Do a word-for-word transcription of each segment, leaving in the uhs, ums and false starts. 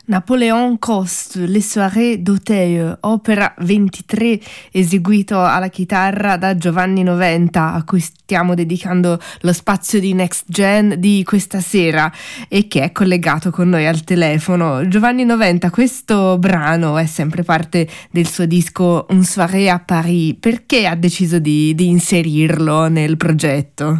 Napoléon Coste, Le Soirées d'Auteuil, opera ventitré, eseguito alla chitarra da Giovanni Noventa, a cui stiamo dedicando lo spazio di Next Gen di questa sera e che è collegato con noi al telefono. Giovanni Noventa, questo brano è sempre parte del suo disco Un Soirée à Paris. Perché ha deciso di, di inserirlo nel progetto?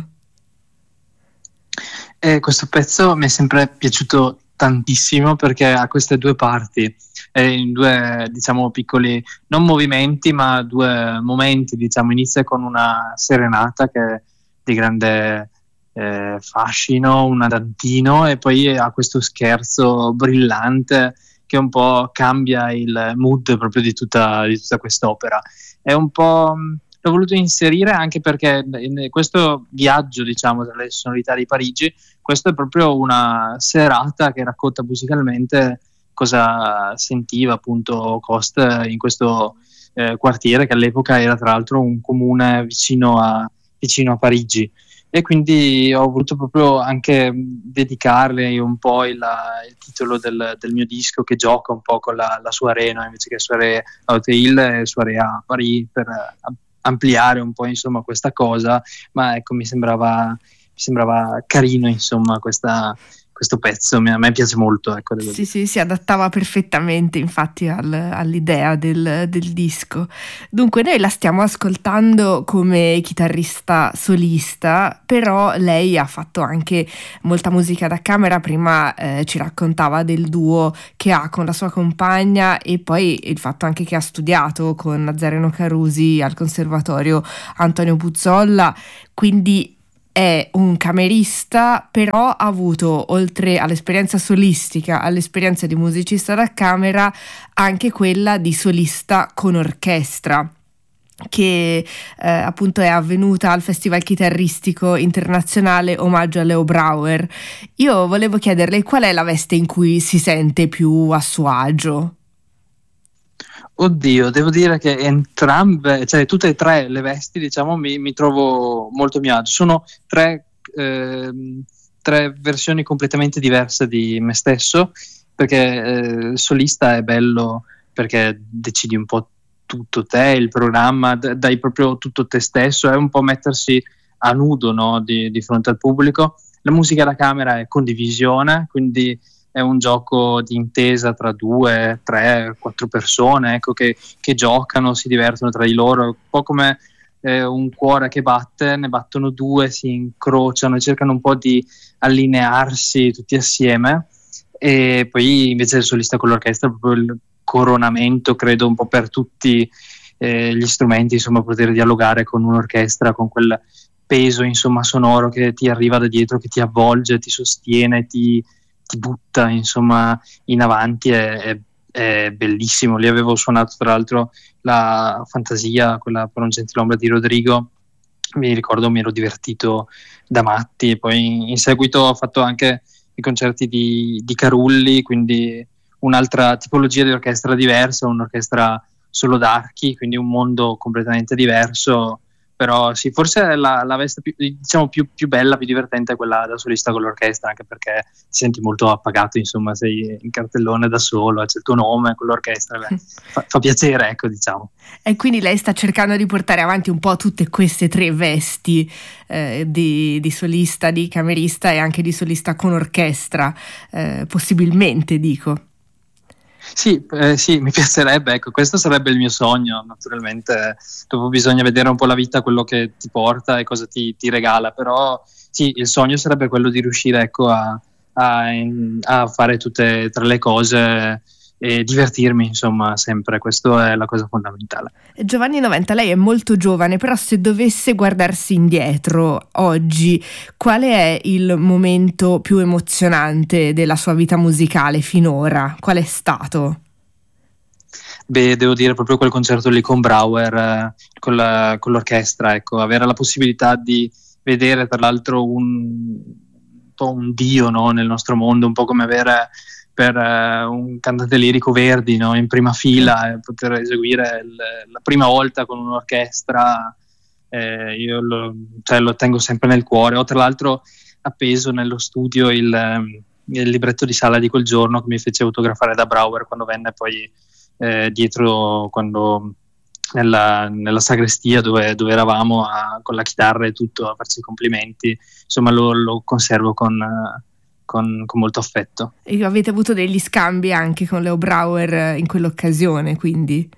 Eh, questo pezzo mi è sempre piaciuto tantissimo perché ha queste due parti, eh, in due, diciamo, piccoli, non movimenti, ma due momenti, diciamo. Inizia con una serenata che è di grande eh, fascino, un andantino, e poi ha questo scherzo brillante che un po' cambia il mood proprio di tutta, di tutta quest'opera. È un po'... l'ho voluto inserire anche perché in questo viaggio, diciamo, tra le sonorità di Parigi, questo è proprio una serata che racconta musicalmente cosa sentiva appunto Coste in questo eh, quartiere, che all'epoca era tra l'altro un comune vicino a, vicino a Parigi. E quindi ho voluto proprio anche dedicarle un po' il, il titolo del, del mio disco, che gioca un po' con la, la soirée, no? Invece che soirée a Auteuil e soirée a Paris, per ampliare un po' insomma questa cosa, ma ecco, mi sembrava, mi sembrava carino insomma questa, questo pezzo, a me piace molto, ecco. Sì, sì, si adattava perfettamente infatti al, all'idea del, del disco. Dunque noi la stiamo ascoltando come chitarrista solista, però lei ha fatto anche molta musica da camera. Prima eh, ci raccontava del duo che ha con la sua compagna e poi il fatto anche che ha studiato con Nazareno Carusi al Conservatorio Antonio Puzzolla, quindi è un camerista, però ha avuto, oltre all'esperienza solistica, all'esperienza di musicista da camera, anche quella di solista con orchestra, che eh, appunto è avvenuta al Festival Chitarristico Internazionale Omaggio a Leo Brauer. Io volevo chiederle qual è la veste in cui si sente più a suo agio? Oddio, devo dire che entrambe, cioè tutte e tre le vesti, diciamo, mi, mi trovo molto a mio agio. Sono tre, eh, tre versioni completamente diverse di me stesso, perché eh, il solista è bello perché decidi un po' tutto te, il programma, d- dai proprio tutto te stesso, è un po' mettersi a nudo, no, di, di fronte al pubblico. La musica da camera è condivisione, quindi è un gioco di intesa tra due, tre, quattro persone, ecco, che, che giocano, si divertono tra di loro, un po' come eh, un cuore che batte, ne battono due, si incrociano e cercano un po' di allinearsi tutti assieme. E poi invece il solista con l'orchestra è proprio il coronamento, credo, un po' per tutti eh, gli strumenti, insomma, poter dialogare con un'orchestra, con quel peso, insomma, sonoro che ti arriva da dietro, che ti avvolge, ti sostiene, ti ti butta insomma in avanti, è, è, è bellissimo. Lì avevo suonato tra l'altro la Fantasia, quella per un gentilombra di Rodrigo, mi ricordo, mi ero divertito da matti. Poi in, in seguito ho fatto anche i concerti di, di Carulli, quindi un'altra tipologia di orchestra diversa, un'orchestra solo d'archi, quindi un mondo completamente diverso. Però sì, forse la, la veste più, diciamo più, più bella, più divertente è quella da solista con l'orchestra, anche perché ti senti molto appagato, insomma, sei in cartellone da solo, c'è il tuo nome con l'orchestra, beh, fa, fa piacere, ecco, diciamo. E quindi lei sta cercando di portare avanti un po' tutte queste tre vesti eh, di, di solista, di camerista e anche di solista con orchestra, eh, possibilmente, dico. Sì, eh, sì, mi piacerebbe, ecco, questo sarebbe il mio sogno. Naturalmente dopo bisogna vedere un po' la vita, quello che ti porta e cosa ti, ti regala, però sì, il sogno sarebbe quello di riuscire, ecco, a, a, a fare tutte e tre le cose e divertirmi, insomma, sempre. Questo è la cosa fondamentale. Giovanni Noventa, lei è molto giovane, però se dovesse guardarsi indietro oggi, quale è il momento più emozionante della sua vita musicale finora? Qual è stato? Beh, devo dire proprio quel concerto lì con Brauer, eh, con, la, con l'orchestra, ecco, avere la possibilità di vedere tra l'altro un, un po' un dio, no, nel nostro mondo, un po' come avere per uh, un cantante lirico Verdi, no, in prima fila, e poter eseguire il, la prima volta con un'orchestra, eh, io lo, cioè, lo tengo sempre nel cuore. Ho tra l'altro appeso nello studio il, il libretto di sala di quel giorno che mi fece autografare da Brauer quando venne poi eh, dietro, quando nella, nella sagrestia dove, dove eravamo a, con la chitarra e tutto a farci i complimenti. Insomma lo, lo conservo con, con, con molto affetto. E avete avuto degli scambi anche con Leo Brauer in quell'occasione, quindi?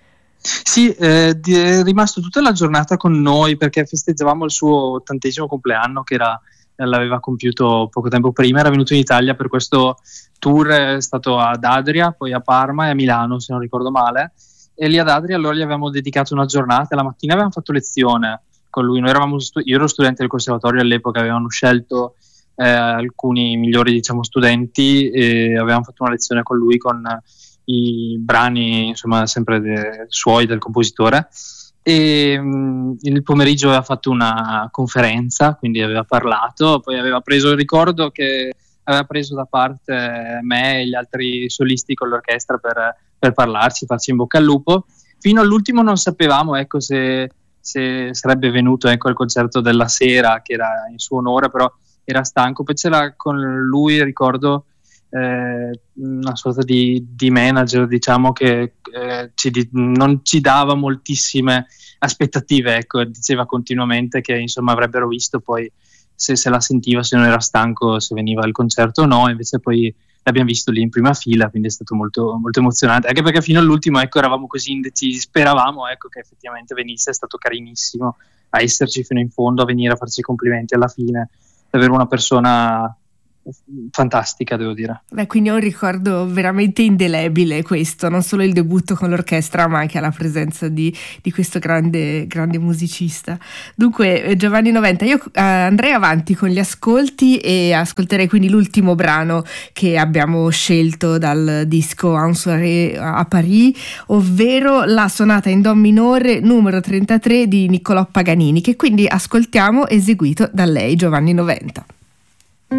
Sì, eh, è rimasto tutta la giornata con noi perché festeggiavamo il suo ottantesimo compleanno, che era, l'aveva compiuto poco tempo prima. Era venuto in Italia per questo tour, è stato ad Adria, poi a Parma e a Milano se non ricordo male, e lì ad Adria allora gli avevamo dedicato una giornata. La mattina avevamo fatto lezione con lui. Noi eravamo stu- io ero studente del conservatorio all'epoca, avevano scelto eh, alcuni migliori diciamo studenti e avevamo fatto una lezione con lui con i brani insomma sempre de- suoi, del compositore, e mh, il pomeriggio aveva fatto una conferenza, quindi aveva parlato, poi aveva preso, ricordo che aveva preso da parte me e gli altri solisti con l'orchestra per, per parlarci, farci in bocca al lupo. Fino all'ultimo non sapevamo ecco se, se sarebbe venuto ecco al concerto della sera che era in suo onore, però era stanco. Poi c'era con lui, ricordo, Eh, una sorta di, di manager diciamo che eh, ci di, non ci dava moltissime aspettative, ecco, diceva continuamente che insomma avrebbero visto poi se, se la sentiva, se non era stanco, se veniva al concerto o no. Invece poi l'abbiamo visto lì in prima fila, quindi è stato molto, molto emozionante, anche perché fino all'ultimo ecco eravamo così indecisi, speravamo ecco che effettivamente venisse. È stato carinissimo a esserci fino in fondo, a venire a farci i complimenti alla fine, davvero una persona fantastica, devo dire. Beh, quindi è un ricordo veramente indelebile questo, non solo il debutto con l'orchestra ma anche la presenza di, di questo grande, grande musicista. Dunque Giovanni Noventa, io eh, andrei avanti con gli ascolti e ascolterei quindi l'ultimo brano che abbiamo scelto dal disco Un soirée à Paris, ovvero la sonata in do minore numero trentatré di Niccolò Paganini, che quindi ascoltiamo eseguito da lei, Giovanni Noventa.